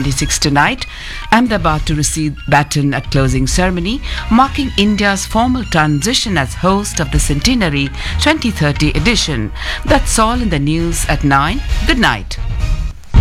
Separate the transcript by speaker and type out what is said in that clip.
Speaker 1: 26 tonight. Ahmedabad to receive baton at closing ceremony, marking India's formal transition as host of the Centenary 2030 edition. That's all in the news at 9. Good night.